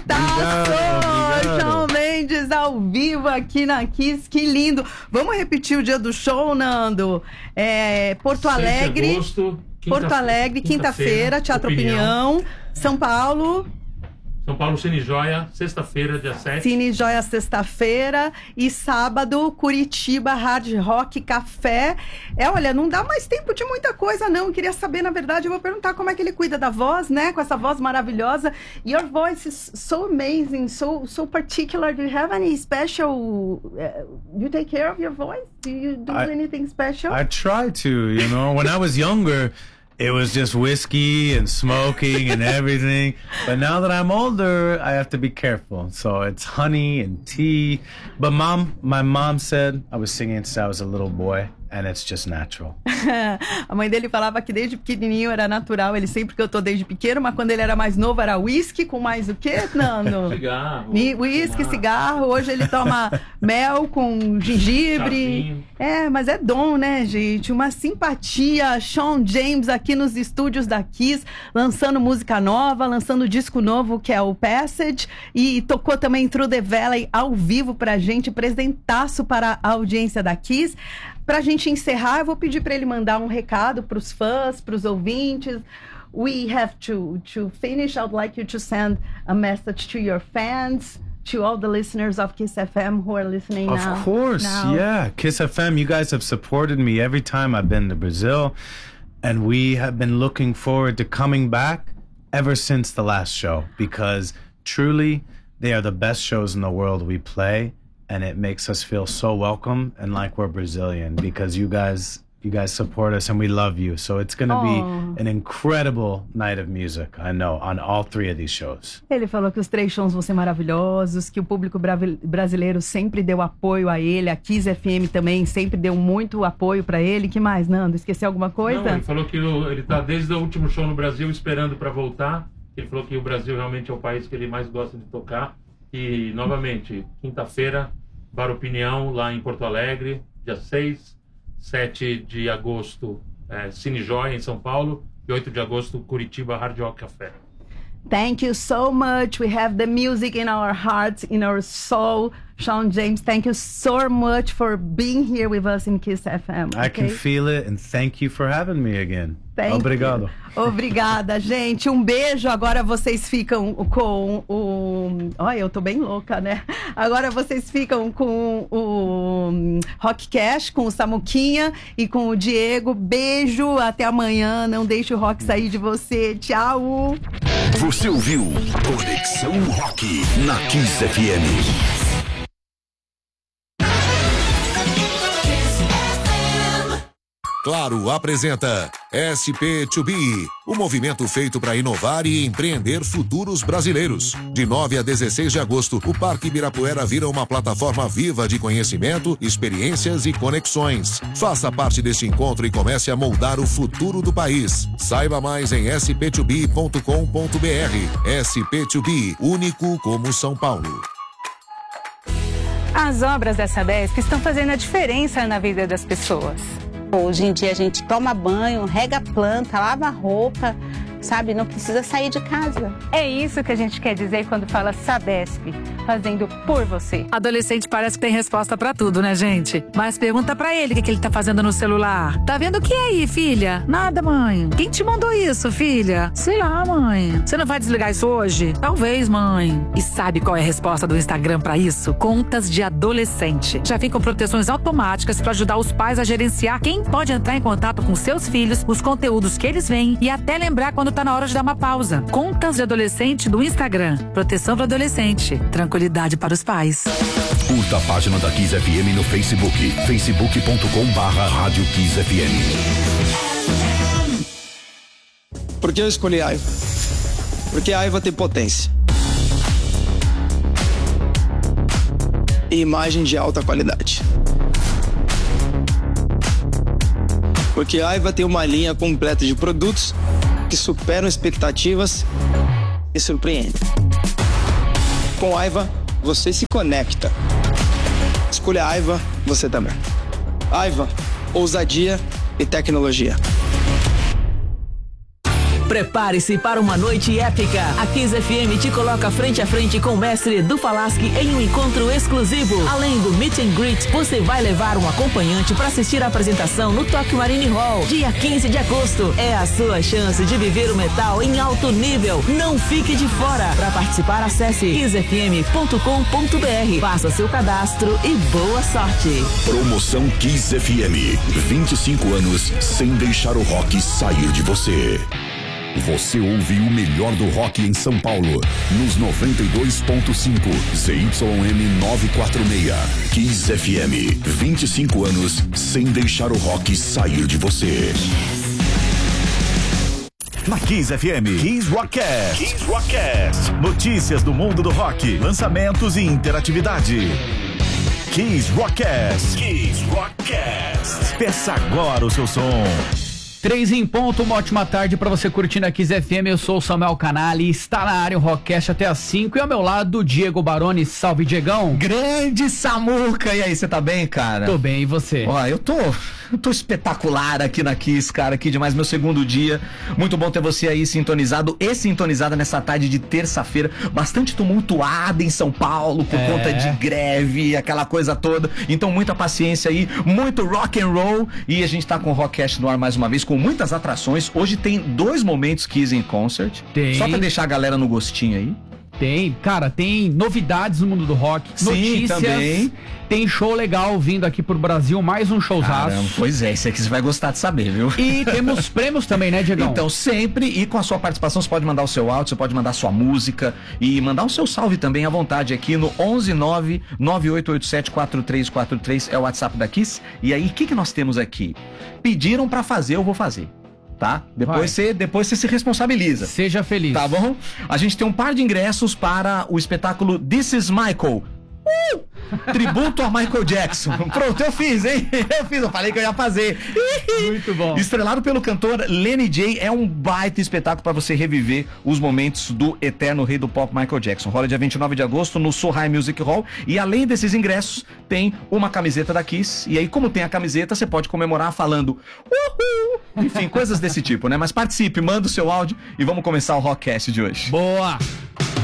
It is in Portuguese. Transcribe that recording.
Obrigado. Shawn Mendes ao vivo aqui na Kiss, que lindo. Vamos repetir o dia do show, Nando? Porto Alegre. 6 de agosto, Porto Alegre, quinta-feira, Teatro Opinião. São Paulo, Cine Joia, sexta-feira, dia 7. Cine Joia, sexta-feira. E sábado, Curitiba, Hard Rock Café. Olha, não dá mais tempo de muita coisa, não. Eu queria saber, na verdade, eu vou perguntar como é que ele cuida da voz, né? Com essa voz maravilhosa. Your voice is so amazing, so particular. Do you have any special... you take care of your voice? Do you do anything special? I try to, you know. When I was younger... It was just whiskey and smoking and everything. But now that I'm older, I have to be careful. So it's honey and tea. But my mom said I was singing since I was a little boy. And it's just natural. A mãe dele falava que desde pequenininho era natural. Ele sempre que eu tô desde pequeno, mas quando ele era mais novo era whisky com mais o quê, Nando? Cigarro. Whisky, cigarro. Hoje ele toma mel com gengibre. Chazinho. Mas é dom, né, gente? Uma simpatia. Shawn James aqui nos estúdios da Kiss, lançando música nova, lançando disco novo que é o Passage. E tocou também Through the Valley ao vivo pra gente. Presentaço para a audiência da Kiss. Pra gente encerrar, eu vou pedir para ele mandar um recado pros fãs, pros ouvintes. We have to finish. I'd like you to send a message to your fans, to all the listeners of Kiss FM who are listening now. Of course, yeah. Kiss FM, you guys have supported me every time I've been to Brazil. And we have been looking forward to coming back ever since the last show. Because truly, they are the best shows in the world we play. And it makes us feel so welcome and like we're Brazilian because you guys support us and we love you. So it's going to be an incredible night of music, I know, on all 3 of these shows. Ele falou que os 3 shows vão ser maravilhosos, que o público brasileiro sempre deu apoio a ele, a Kiss FM também sempre deu muito apoio pra ele. Que mais, Nando? Esqueci alguma coisa? Não, ele falou que ele tá desde o último show no Brasil esperando pra voltar. Ele falou que o Brasil realmente é o país que ele mais gosta de tocar. E, novamente, quinta-feira, Bar Opinião, lá em Porto Alegre, dia 6, 7 de agosto, Cine Joia, em São Paulo, e 8 de agosto, Curitiba, Hard Rock Café. Thank you so much. We have the music in our hearts, in our soul. Shawn James, thank you so much for being here with us in Kiss FM. I can feel it, and thank you for having me again. Obrigado. Obrigada, gente. Um beijo. Agora vocês ficam com o... Olha, eu tô bem louca, né? Agora vocês ficam com o Rock Cash, com o Samuquinha e com o Diego. Beijo, até amanhã. Não deixe o rock sair de você. Tchau. Você ouviu Conexão Rock na Kiss FM. Claro apresenta SP2B, o movimento feito para inovar e empreender futuros brasileiros. De 9 a 16 de agosto, o Parque Ibirapuera vira uma plataforma viva de conhecimento, experiências e conexões. Faça parte deste encontro e comece a moldar o futuro do país. Saiba mais em sp2b.com.br. SP2B, único como São Paulo. As obras da Sabesp estão fazendo a diferença na vida das pessoas. Hoje em dia a gente toma banho, rega a planta, lava a roupa, sabe? Não precisa sair de casa. É isso que a gente quer dizer quando fala Sabesp, fazendo por você. Adolescente parece que tem resposta pra tudo, né, gente? Mas pergunta pra ele o que ele tá fazendo no celular. Tá vendo o que aí, filha? Nada, mãe. Quem te mandou isso, filha? Sei lá, mãe. Você não vai desligar isso hoje? Talvez, mãe. E sabe qual é a resposta do Instagram pra isso? Contas de adolescente. Já vem com proteções automáticas pra ajudar os pais a gerenciar quem pode entrar em contato com seus filhos, os conteúdos que eles veem e até lembrar quando tá na hora de dar uma pausa. Contas de adolescente do Instagram. Proteção para adolescente. Tranquilidade para os pais. Curta a página da Kiss FM no Facebook. facebook.com/Rádio Kiss FM. Por que eu escolhi a Aiva? Porque a Aiva tem potência e imagem de alta qualidade. Porque a Aiva tem uma linha completa de produtos que superam expectativas e surpreendem. Com a Aiva, você se conecta. Escolha a Aiva, você também. Aiva, ousadia e tecnologia. Prepare-se para uma noite épica. A Kiss FM te coloca frente a frente com o mestre Edu Falaschi em um encontro exclusivo. Além do meet and greet, você vai levar um acompanhante para assistir a apresentação no Tokyo Marine Hall, dia 15 de agosto. É a sua chance de viver o metal em alto nível. Não fique de fora. Para participar, acesse kissfm.com.br. Faça seu cadastro e boa sorte. Promoção Kiss FM. 25 anos sem deixar o rock sair de você. Você ouve o melhor do rock em São Paulo, nos 92.5 ZYM 946. Kiss FM, 25 anos sem deixar o rock sair de você. Na Kiss FM, Kiss Rockcast. Kiss Rockcast. Notícias do mundo do rock, lançamentos e interatividade. Kiss Rockcast. Kiss Rockcast. Peça agora o seu som. 3 em ponto, uma ótima tarde pra você curtindo a Kiss FM. Eu sou o Samuel Canali, está na área o Rockcast até às 5 e ao meu lado o Diego Baroni. Salve, Diegão. Grande Samuca, e aí, você tá bem, cara? Tô bem, e você? Ó, eu tô espetacular aqui na Kiss, cara, aqui demais, meu segundo dia. Muito bom ter você aí sintonizado e sintonizada nessa tarde de terça-feira, bastante tumultuada em São Paulo por conta de greve, aquela coisa toda. Então muita paciência aí, muito rock and roll, e a gente tá com o Rockcast no ar mais uma vez, com muitas atrações. Hoje tem 2 momentos Kiss in Concert. Tem. Só pra deixar a galera no gostinho aí. Tem, cara, tem novidades no mundo do rock, Sim, notícias, também. Tem show legal vindo aqui pro Brasil, mais um showzaço. Caramba, pois é, isso aqui você vai gostar de saber, viu? E temos prêmios também, né, Diegão? Então, sempre, e com a sua participação, você pode mandar o seu áudio, você pode mandar a sua música e mandar o seu salve também à vontade aqui no 11998874343, é o WhatsApp da Kiss. E aí, o que nós temos aqui? Pediram pra fazer, eu vou fazer. Tá? Depois você se responsabiliza. Seja feliz. Tá bom? A gente tem um par de ingressos para o espetáculo This Is Michael. Tributo a Michael Jackson. Pronto, eu fiz, hein? Eu falei que eu ia fazer. Muito bom. Estrelado pelo cantor Lenny J, é um baita espetáculo para você reviver os momentos do eterno rei do pop Michael Jackson. Rola dia 29 de agosto no Sohai Music Hall. E além desses ingressos, tem uma camiseta da Kiss. E aí, como tem a camiseta, você pode comemorar falando uhul! Enfim, coisas desse tipo, né? Mas participe, manda o seu áudio e vamos começar o Rockcast de hoje. Boa!